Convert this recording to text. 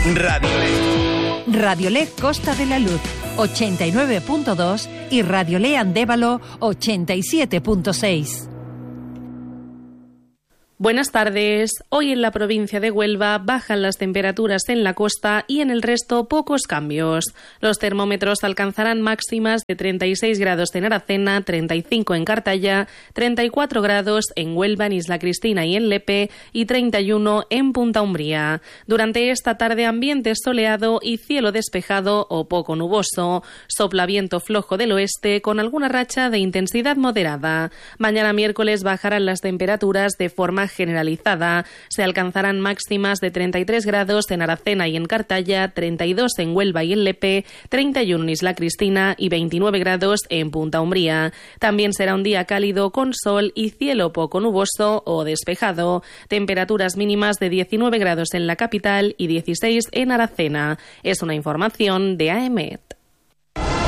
Radio LED. Radio LED Costa de la Luz 89.2 y Radio LED Andévalo 87.6. Buenas tardes. Hoy en la provincia de Huelva bajan las temperaturas en la costa y en el resto pocos cambios. Los termómetros alcanzarán máximas de 36 grados en Aracena, 35 en Cartaya, 34 grados en Huelva, en Isla Cristina y en Lepe y 31 en Punta Umbría. Durante esta tarde ambiente soleado y cielo despejado o poco nuboso. Sopla viento flojo del oeste con alguna racha de intensidad moderada. Mañana miércoles bajarán las temperaturas de forma generalizada. Se alcanzarán máximas de 33 grados en Aracena y en Cartaya, 32 en Huelva y en Lepe, 31 en Isla Cristina y 29 grados en Punta Umbría. También será un día cálido con sol y cielo poco nuboso o despejado. Temperaturas mínimas de 19 grados en la capital y 16 en Aracena. Es una información de AEMET.